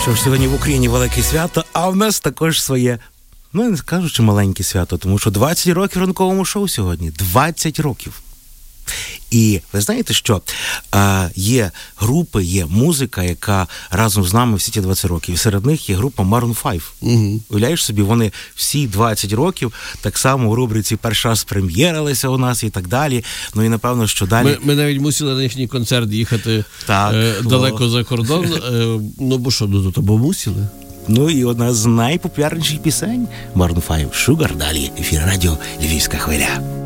Що ж, сьогодні в Україні велике свято, а в нас також своє, ну, не скажу, що маленьке свято, тому що 20 років ранковому шоу сьогодні. 20 років. І ви знаєте, що є групи, є музика, яка разом з нами всі ті 20 років. І серед них є група Maroon 5. Угу. Уявляєш собі, вони всі 20 років так само у рубриці перший раз прем'єрилися у нас і так далі. Ну і напевно, що далі... Ми навіть мусили на їхній концерт їхати далеко за кордон. Ну бо що, ну то бо мусили. Ну і одна з найпопулярніших пісень Maroon 5 «Sugar». Далі ефір радіо «Львівська хвиля».